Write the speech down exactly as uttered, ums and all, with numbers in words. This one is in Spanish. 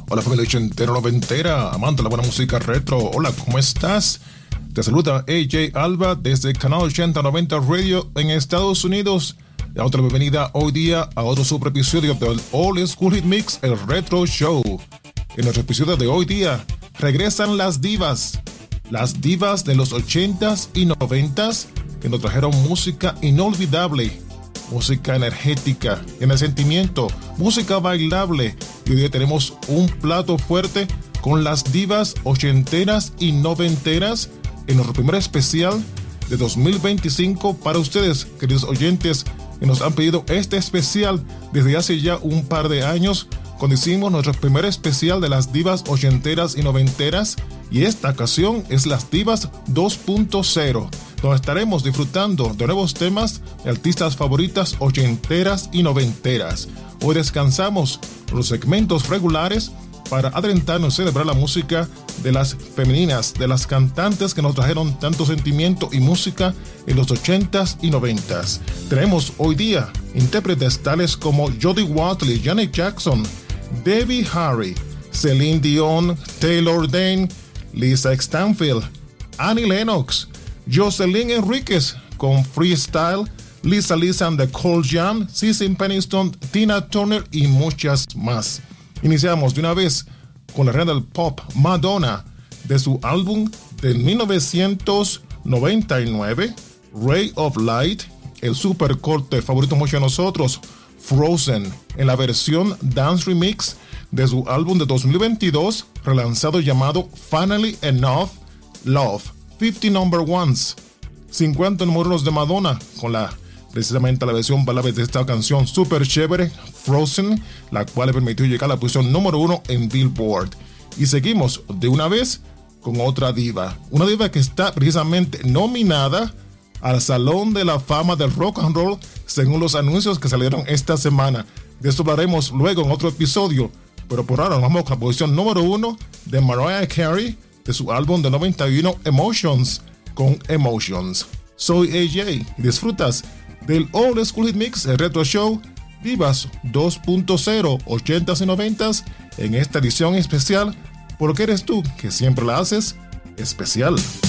Hola familia ochentera, noventera, amante de la buena música retro. Hola, ¿cómo estás? Te saluda A J Alba desde el canal ochenta noventa Radio en Estados Unidos. Le damos la bienvenida hoy día a otro super episodio del Old School Hit Mix, el Retro Show. En nuestro episodio de hoy día regresan las divas. Las divas de los ochentas y noventas que nos trajeron música inolvidable, música energética, en el sentimiento, música bailable. Y hoy día tenemos un plato fuerte con las divas ochenteras y noventeras en nuestro primer especial de dos mil veinticinco para ustedes, queridos oyentes, que nos han pedido este especial desde hace ya un par de años, cuando hicimos nuestro primer especial de las divas ochenteras y noventeras, y esta ocasión es las divas dos punto cero, donde estaremos disfrutando de nuevos temas de artistas favoritas ochenteras y noventeras. Hoy descansamos los segmentos regulares para adentrarnos a celebrar la música de las femeninas, de las cantantes que nos trajeron tanto sentimiento y música en los ochentas y noventas. Tenemos hoy día intérpretes tales como Jody Watley, Janet Jackson, Debbie Harry, Celine Dion, Taylor Dayne, Lisa Stanfield, Annie Lennox, Jocelyn Enríquez con Freestyle, Lisa Lisa and the Cold Jam, Cissy Peniston, Tina Turner y muchas más. Iniciamos de una vez con la reina del pop, Madonna, de su álbum de mil novecientos noventa y nueve, Ray of Light, el super corte favorito de muchos de nosotros, Frozen, en la versión Dance Remix de su álbum de dos mil veintidós, relanzado llamado Finally Enough Love, cincuenta Number Ones, cincuenta números de Madonna, con la precisamente la versión balada de esta canción super chévere, Frozen, la cual le permitió llegar a la posición número uno en Billboard. Y seguimos de una vez con otra diva, una diva que está precisamente nominada al Salón de la Fama del Rock and Roll, según los anuncios que salieron esta semana. De esto hablaremos luego en otro episodio, pero por ahora nos vamos con la posición número uno de Mariah Carey, de su álbum de noventa y uno, Emotions, con Emotions. Soy A J y disfrutas del Old School Hit Mix, el Retro Show, Divas dos punto cero, ochentas y noventas, en esta edición especial, porque eres tú que siempre la haces especial.